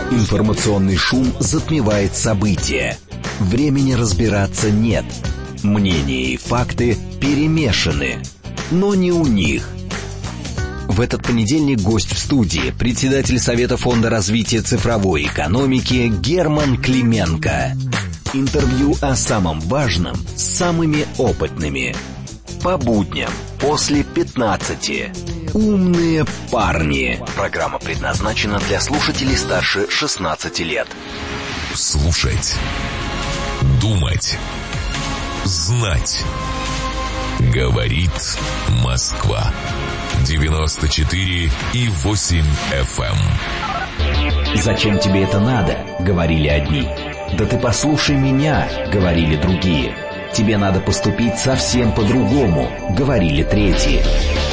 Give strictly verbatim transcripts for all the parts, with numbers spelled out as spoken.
Информационный шум затмевает события. Времени разбираться нет. Мнения и факты перемешаны. Но не у них. В этот понедельник гость в студии, председатель Совета Фонда развития цифровой экономики Герман Клименко. Интервью о самом важном с самыми опытными. По будням после пятнадцати. Умные парни. Программа предназначена для слушателей старше шестнадцати лет. Слушать. Думать. Знать. Говорит Москва. девяносто четыре и восемь эф эм. «Зачем тебе это надо?» — говорили одни. «Да ты послушай меня!» — говорили другие. «Тебе надо поступить совсем по-другому», — говорили третьи.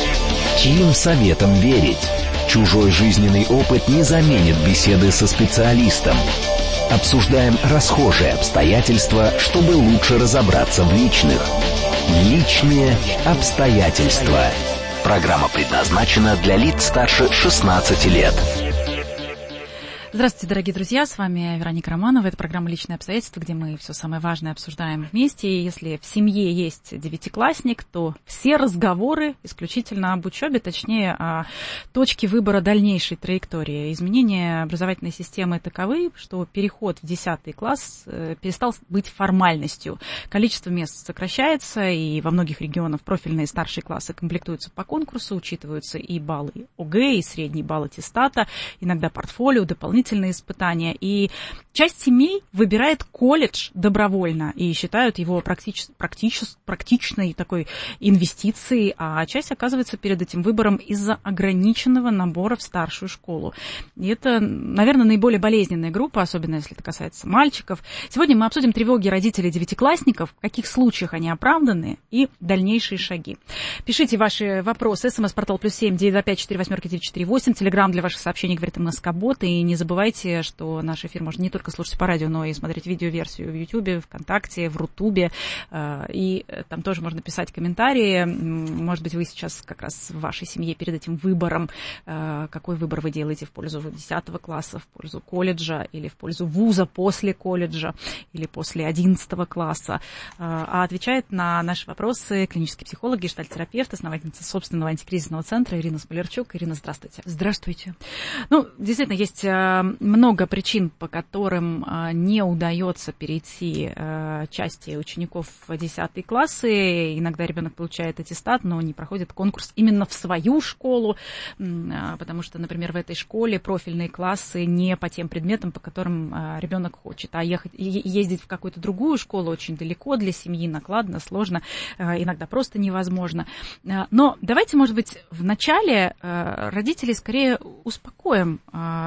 Чьим советом верить? Чужой жизненный опыт не заменит беседы со специалистом. Обсуждаем расхожие обстоятельства, чтобы лучше разобраться в личных. Личные обстоятельства. Программа предназначена для лиц старше шестнадцати лет. Здравствуйте, дорогие друзья, с вами Вероника Романова. Это программа «Личные обстоятельства», где мы все самое важное обсуждаем вместе. И если в семье есть девятиклассник, то все разговоры исключительно об учебе, точнее, о точке выбора дальнейшей траектории. Изменения образовательной системы таковы, что переход в десятый класс перестал быть формальностью. Количество мест сокращается, и во многих регионах профильные старшие классы комплектуются по конкурсу, учитываются и баллы ОГЭ, и средний балл аттестата, иногда портфолио, дополнительные испытания. И часть семей выбирает колледж добровольно и считают его практич, практич, практичной такой инвестицией, а часть оказывается перед этим выбором из-за ограниченного набора в старшую школу. И это, наверное, наиболее болезненная группа, особенно если это касается мальчиков. Сегодня мы обсудим тревоги родителей девятиклассников, в каких случаях они оправданы и дальнейшие шаги. Пишите ваши вопросы. СМС-портал плюс семь девять два пять четыре восемь девять четыре восемь. Телеграм для ваших сообщений говорит МСК-бот. И не забывайте, что наш эфир можно не только слушать по радио, но и смотреть видеоверсию в Ютубе, ВКонтакте, в Рутубе. И там тоже можно писать комментарии. Может быть, вы сейчас как раз в вашей семье перед этим выбором, какой выбор вы делаете в пользу десятого класса, в пользу колледжа или в пользу вуза после колледжа или после одиннадцатого класса. А отвечает на наши вопросы клинический психолог, гештальт-терапевт, основательница собственного антикризисного центра Ирина Смолярчук. Ирина, здравствуйте. Здравствуйте. Ну, действительно, есть много причин, по которым не удается перейти части учеников в десятые классы. Иногда ребенок получает аттестат, но не проходит конкурс именно в свою школу, потому что, например, в этой школе профильные классы не по тем предметам, по которым ребенок хочет, а ехать, ездить в какую-то другую школу очень далеко для семьи, накладно, сложно, иногда просто невозможно. Но давайте, может быть, вначале родителей скорее успокоим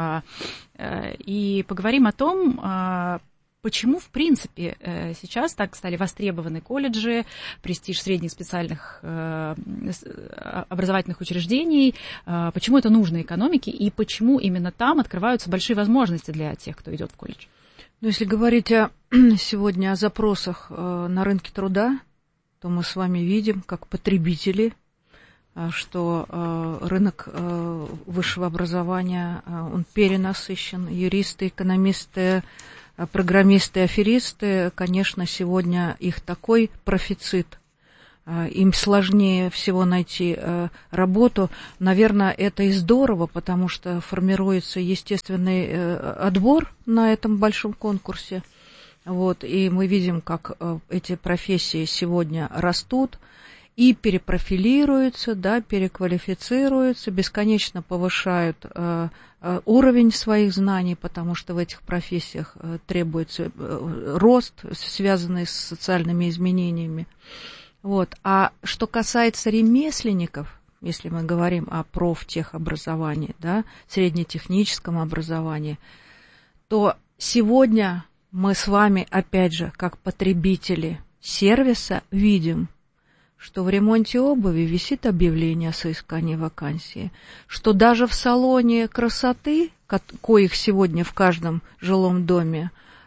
и поговорим о том, почему, в принципе, сейчас так стали востребованы колледжи, престиж средних специальных образовательных учреждений, почему это нужно экономике и почему именно там открываются большие возможности для тех, кто идет в колледж? Ну, если говорить о, сегодня о запросах на рынке труда, то мы с вами видим, как потребители, что рынок высшего образования, он перенасыщен. Юристы, экономисты, программисты, аферисты, конечно, сегодня их такой профицит, им сложнее всего найти работу. Наверное, это и здорово, потому что формируется естественный отбор на этом большом конкурсе. Вот, и мы видим, как эти профессии сегодня растут и перепрофилируются, да, переквалифицируются, бесконечно повышают э, э, уровень своих знаний, потому что в этих профессиях э, требуется э, рост, связанный с социальными изменениями. Вот. А что касается ремесленников, если мы говорим о профтехобразовании, да, среднетехническом образовании, то сегодня мы с вами, опять же, как потребители сервиса, видим, что в ремонте обуви висит объявление о соискании вакансии, что даже в салоне красоты, коих сегодня в каждом жилом доме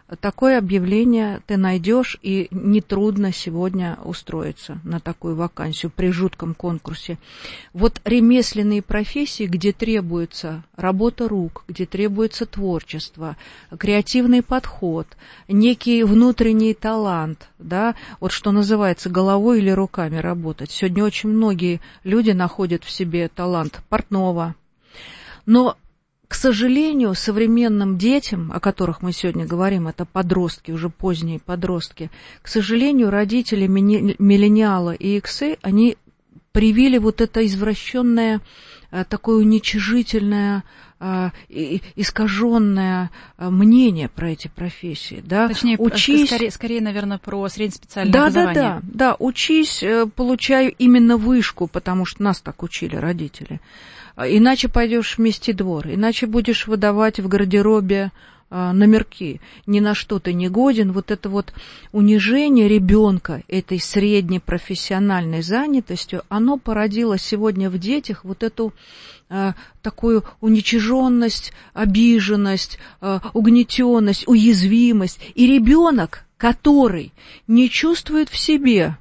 такое объявление ты найдешь, и нетрудно сегодня устроиться на такую вакансию при жутком конкурсе. Вот ремесленные профессии, где требуется работа рук, где требуется творчество, креативный подход, некий внутренний талант, да, вот что называется головой или руками работать. Сегодня очень многие люди находят в себе талант портного, но к сожалению, современным детям, о которых мы сегодня говорим, это подростки, уже поздние подростки, к сожалению, родители миллениала и иксы, они привили вот это извращенное, такое уничижительное, искаженное мнение про эти профессии. Да? Точнее, учись... скорее, скорее, наверное, про среднеспециальное да, образование. Да, да, да, учись, получай именно вышку, потому что нас так учили родители. Иначе пойдешь в мести двор, иначе будешь выдавать в гардеробе а, номерки. Ни на что ты не годен. Вот это вот унижение ребенка этой средней профессиональной занятостью, оно породило сегодня в детях вот эту а, такую уничиженность, обиженность, а, угнетенность, уязвимость. И ребенок, который не чувствует в себе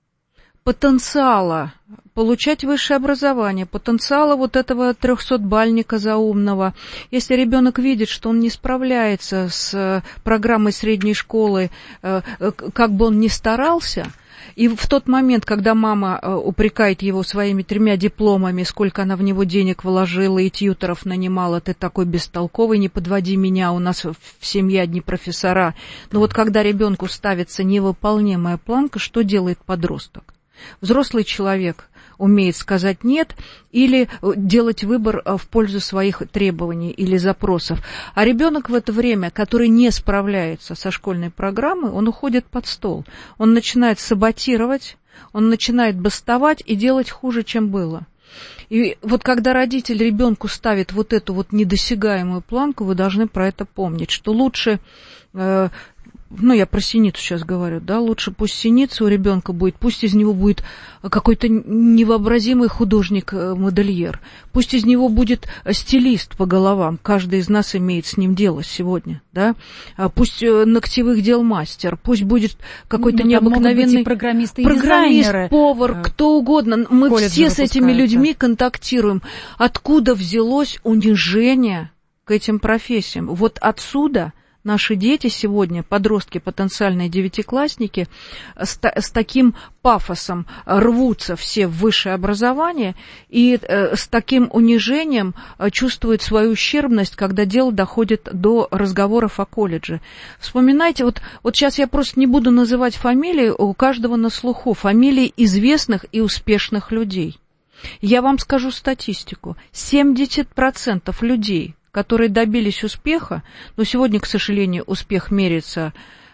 потенциала получать высшее образование, потенциала вот этого трехсотбальника заумного. Если ребенок видит, что он не справляется с программой средней школы, как бы он ни старался, и в тот момент, когда мама упрекает его своими тремя дипломами, сколько она в него денег вложила и тьюторов нанимала, ты такой бестолковый, не подводи меня, у нас в семье одни профессора. Но вот когда ребенку ставится невыполнимая планка, что делает подросток? Взрослый человек умеет сказать «нет» или делать выбор в пользу своих требований или запросов. А ребенок в это время, который не справляется со школьной программой, он уходит под стол. Он начинает саботировать, он начинает бастовать и делать хуже, чем было. И вот когда родитель ребенку ставит вот эту вот недосягаемую планку, вы должны про это помнить, что лучше... Э, ну, я про синицу сейчас говорю, да, лучше пусть синица у ребенка будет, пусть из него будет какой-то невообразимый художник-модельер, пусть из него будет стилист по головам, каждый из нас имеет с ним дело сегодня, да, пусть ногтевых дел мастер, пусть будет какой-то ну, необыкновенный программисты и программист, дизайнеры. повар, кто угодно, мы все с этими людьми контактируем. Откуда взялось унижение к этим профессиям? Вот отсюда... Наши дети сегодня, подростки, потенциальные девятиклассники, с, с таким пафосом рвутся все в высшее образование и э, с таким унижением чувствуют свою ущербность, когда дело доходит до разговоров о колледже. Вспоминайте, вот, вот сейчас я просто не буду называть фамилии, у каждого на слуху фамилии известных и успешных людей. Я вам скажу статистику. семьдесят процентов людей, которые добились успеха, но сегодня, к сожалению, успех меряется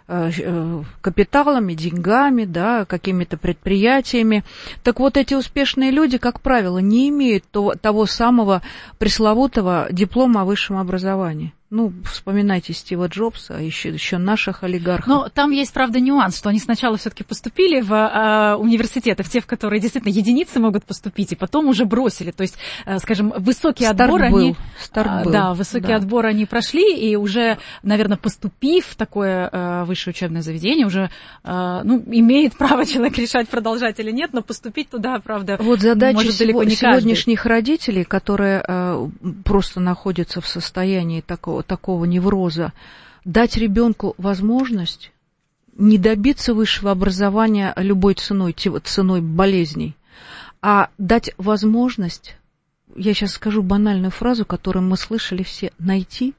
э, капиталами, деньгами, да, какими-то предприятиями. Так вот, эти успешные люди, как правило, не имеют то, того самого пресловутого диплома о высшем образовании. Ну, вспоминайте Стива Джобса, еще, еще наших олигархов. Но там есть, правда, нюанс, что они сначала все-таки поступили в э, университеты, в те, в которые действительно единицы могут поступить, и потом уже бросили. То есть, э, скажем, высокий Старт отбор был. они... Старт был. Да, высокий да. отбор они прошли, и уже, наверное, поступив в такое э, высшее учебное заведение, уже, э, ну, имеет право человек решать, продолжать или нет, но поступить туда, правда, вот задача может далеко не сегодняшних каждый. родителей, которые э, просто находятся в состоянии такого такого невроза, дать ребенку возможность не добиться высшего образования любой ценой, ценой болезней, а дать возможность, я сейчас скажу банальную фразу, которую мы слышали все, найти